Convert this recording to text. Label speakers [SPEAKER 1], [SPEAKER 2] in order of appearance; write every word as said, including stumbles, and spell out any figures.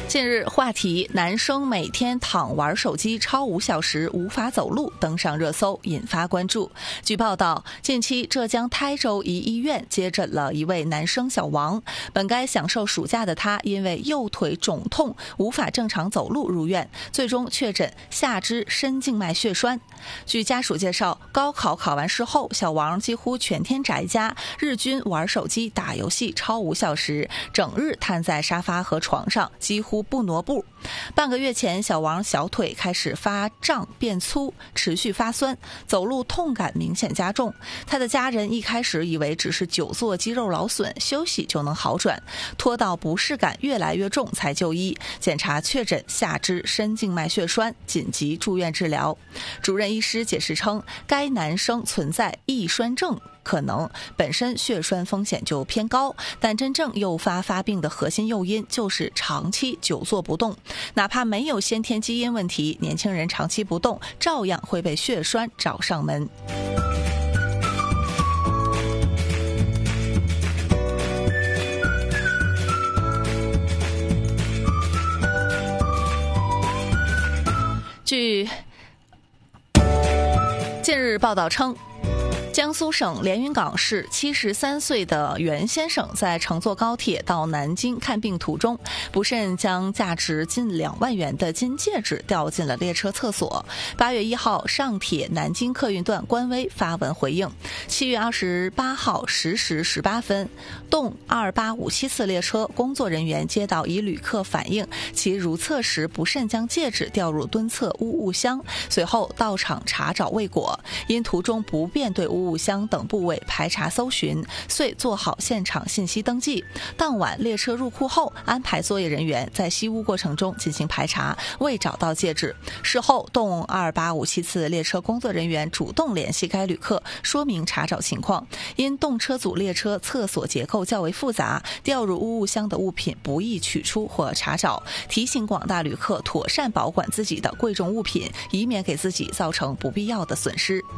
[SPEAKER 1] 近日，话题男生每天躺玩手机超五小时无法走路登上热搜，引发关注。据报道，近期浙江台州一医院接诊了一位男生小王，本该享受暑假的他，因为右腿肿痛无法正常走路入院，最终确诊下肢深静脉血栓。据家属介绍，高考考完试后，小王几乎全天宅家，日均玩手机打游戏超五小时，整日瘫在沙发和床上，几乎不挪步。半个月前，小王小腿开始发胀变粗，持续发酸，走路痛感明显加重。他的家人一开始以为只是久坐肌肉劳损，休息就能好转，拖到不适感越来越重才就医，检查确诊下肢深静脉血栓，紧急住院治疗。主任医师解释称，该男生存在易栓症，可能本身血栓风险就偏高，但真正诱发发病的核心诱因就是长期久坐不动。哪怕没有先天基因问题，年轻人长期不动照样会被血栓找上门。据近日报道称，江苏省连云港市七十三岁的袁先生在乘坐高铁到南京看病途中，不慎将价值近两万元的金戒指掉进了列车厕所。八月一号，上铁南京客运段官微发文回应：七月二十八号十时十八分，动二八五七次列车工作人员接到一旅客反映，其如厕时不慎将戒指掉入蹲厕污物箱，随后到场查找未果，因途中不便对污物箱等部位排查搜寻，遂做好现场信息登记。当晚列车入库后，安排作业人员在吸污过程中进行排查，未找到戒指。事后，动二八五七次列车工作人员主动联系该旅客，说明查找情况。因动车组列车厕所结构较为复杂，掉入污物箱的物品不易取出或查找，提醒广大旅客妥善保管自己的贵重物品，以免给自己造成不必要的损失。